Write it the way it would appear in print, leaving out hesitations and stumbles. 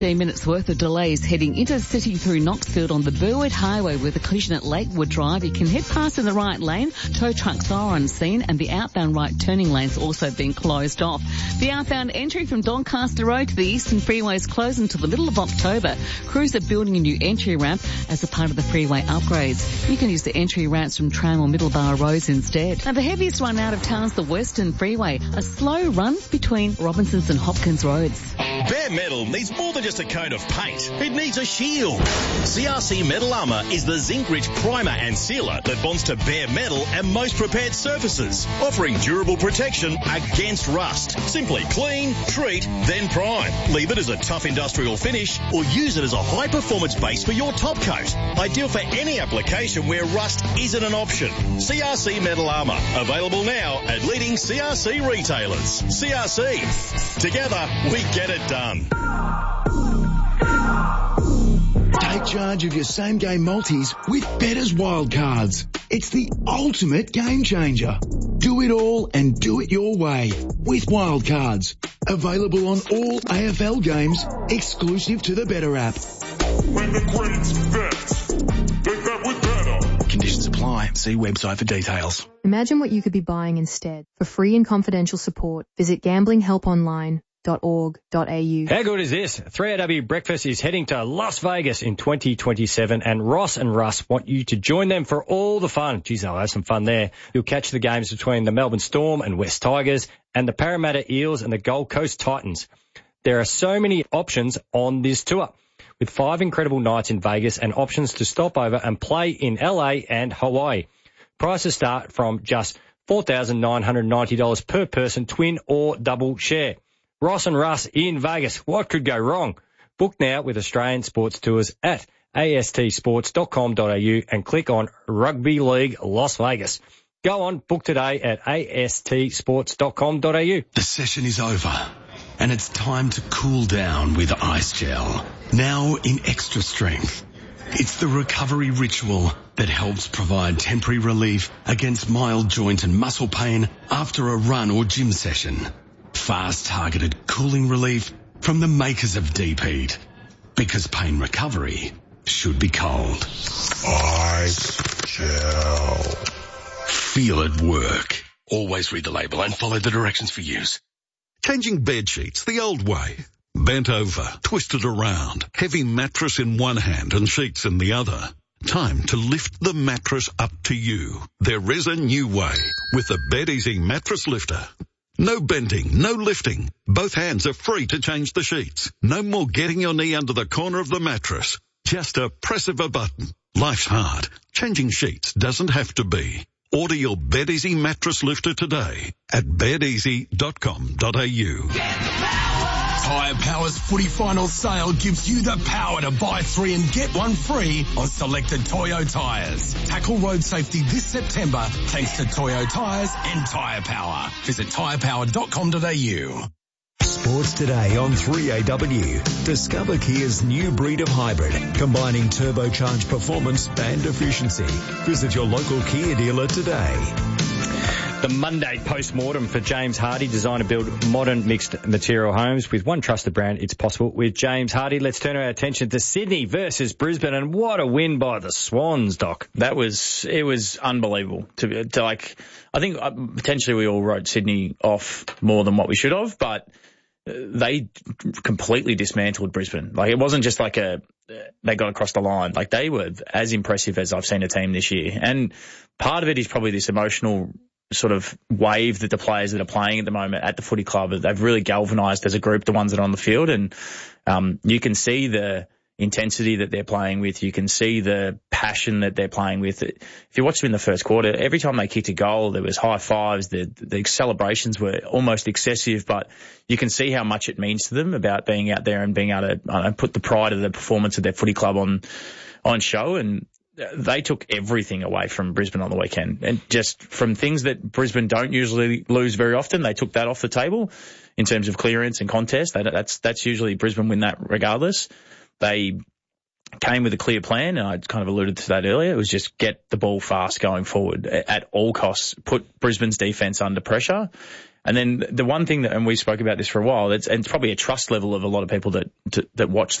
Minutes worth of delays heading into the city through Knoxfield on the Burwood Highway with a collision at Lakewood Drive. You can head past in the right lane. Tow trucks are on scene and the outbound right turning lane's also been closed off. The outbound entry from Doncaster Road to the Eastern Freeway is closed until the middle of October. Crews are building a new entry ramp as a part of the freeway upgrades. You can use the entry ramps from Tram or Middlebar Roads instead. Now the heaviest run out of town is the Western Freeway, a slow run between Robinsons and Hopkins Roads. Bare metal needs more than just a coat of paint. It needs a shield. CRC Metal Armour is the zinc-rich primer and sealer that bonds to bare metal and most prepared surfaces, offering durable protection against rust. Simply clean, treat, then prime. Leave it as a tough industrial finish or use it as a high-performance base for your top coat. Ideal for any application where rust isn't an option. CRC Metal Armour. Available now at leading CRC retailers. CRC. Together, we get it done. Take charge of your same-game multis with Better's Wildcards. It's the ultimate game changer. Do it all and do it your way with Wildcards. Available on all AFL games, exclusive to the Better app. When the greats bet, they bet with Better. Conditions apply. See website for details. Imagine what you could be buying instead. For free and confidential support, visit gamblinghelponline.org.au. How good is this? 3AW Breakfast is heading to Las Vegas in 2027 and Ross and Russ want you to join them for all the fun. Geez, they'll have some fun there. You'll catch the games between the Melbourne Storm and West Tigers and the Parramatta Eels and the Gold Coast Titans. There are so many options on this tour with 5 incredible nights in Vegas and options to stop over and play in LA and Hawaii. Prices start from just $4,990 per person, twin or double share. Ross and Russ in Vegas. What could go wrong? Book now with Australian Sports Tours at astsports.com.au and click on Rugby League Las Vegas. Go on, book today at astsports.com.au. The session is over and it's time to cool down with Ice Gel. Now in extra strength. It's the recovery ritual that helps provide temporary relief against mild joint and muscle pain after a run or gym session. Fast targeted cooling relief from the makers of Deep Heat. Because pain recovery should be cold. Ice Gel. Feel it work. Always read the label and follow the directions for use. Changing bed sheets the old way. Bent over, twisted around, heavy mattress in one hand and sheets in the other. Time to lift the mattress up to you. There is a new way with the Bed Easy Mattress Lifter. No bending, no lifting. Both hands are free to change the sheets. No more getting your knee under the corner of the mattress. Just a press of a button. Life's hard. Changing sheets doesn't have to be. Order your Bed Easy Mattress Lifter today at bedeasy.com.au. Tyre Power's footy final sale gives you the power to buy 3 and get 1 free on selected Toyo tyres. Tackle road safety this September thanks to Toyo tyres and Tyre Power. Visit tyrepower.com.au. Sports today on 3AW. Discover Kia's new breed of hybrid, combining turbocharged performance and efficiency. Visit your local Kia dealer today. The Monday post-mortem for James Hardie, design and build modern mixed material homes. With one trusted brand, it's possible. With James Hardie, let's turn our attention to Sydney versus Brisbane, and what a win by the Swans, Doc. It was unbelievable. I think potentially we all wrote Sydney off more than what we should have, but they completely dismantled Brisbane. Like, it wasn't just like they got across the line. Like, they were as impressive as I've seen a team this year. And part of it is probably this emotional sort of wave that the players that are playing at the moment at the footy club, they've really galvanised as a group, the ones that are on the field. And you can see the intensity that they're playing with. You can see the passion that they're playing with. If you watch them in the first quarter, every time they kicked a goal, there was high fives. The celebrations were almost excessive, but you can see how much it means to them about being out there and being able to put the pride of the performance of their footy club on show. And they took everything away from Brisbane on the weekend. And just from things that Brisbane don't usually lose very often, they took that off the table in terms of clearance and contest. That's usually Brisbane win that regardless. They came with a clear plan, and I kind of alluded to that earlier. It was just get the ball fast going forward at all costs, put Brisbane's defence under pressure. And then the one thing that, and we spoke about this for a while, and it's probably a trust level of a lot of people that watch